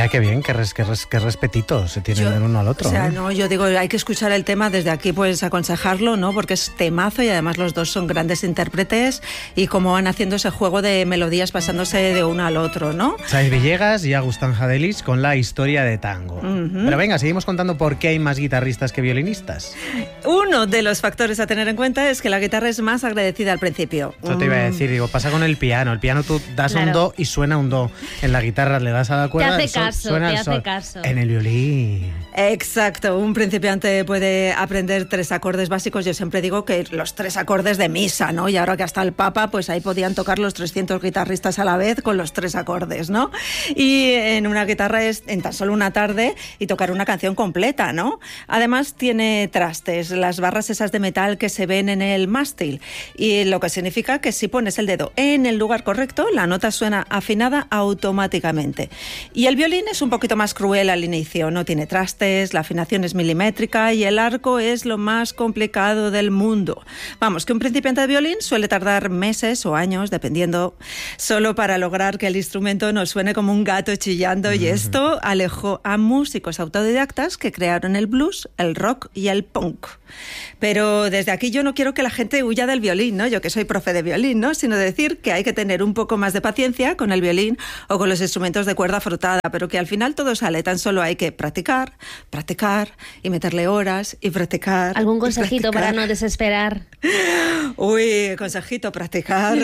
Ay, qué bien, qué respetito se tienen el uno al otro. O sea, no, yo digo, hay que escuchar el tema desde aquí, pues aconsejarlo, ¿no? Porque es temazo y además los dos son grandes intérpretes y cómo van haciendo ese juego de melodías pasándose de uno al otro, ¿no? Saez Villegas y Agustín Hadelich con la historia de tango. Pero venga, seguimos contando por qué hay más guitarristas que violinistas. Uno de los factores a tener en cuenta es que la guitarra es más agradecida al principio. Eso te iba a decir, digo, pasa con el piano. El piano tú das un do y suena un do. En la guitarra le das a la cuerda, suena el sol. En el violín. Exacto, un principiante puede aprender 3 acordes básicos. Yo siempre digo que los 3 acordes de misa, ¿no? Y ahora que hasta el Papa, pues ahí podían tocar los 300 guitarristas a la vez con los 3 acordes, ¿no? Y en una guitarra es en tan solo una tarde y tocar una canción completa, ¿no? Además tiene trastes, las barras esas de metal que se ven en el mástil, y lo que significa que si pones el dedo en el lugar correcto, la nota suena afinada automáticamente. Y el violín es un poquito más cruel al inicio, no tiene trastes, la afinación es milimétrica y el arco es lo más complicado del mundo. Vamos, que un principiante de violín suele tardar meses o años, dependiendo, solo para lograr que el instrumento no suene como un gato chillando, y esto alejó a músicos autodidactas que crearon el blues, el rock y el punk. Pero desde aquí yo no quiero que la gente huya del violín, ¿no? Yo que soy profe de violín, ¿no? Sino decir que hay que tener un poco más de paciencia con el violín o con los instrumentos de cuerda frotada, pero que al final todo sale, tan solo hay que practicar y meterle horas y practicar. ¿Algún consejito para no desesperar? Uy, consejito, practicar,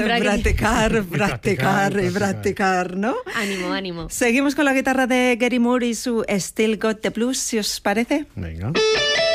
¿no? Ánimo. Seguimos con la guitarra de Gary Moore y su Still Got the Blues, si os parece. Venga.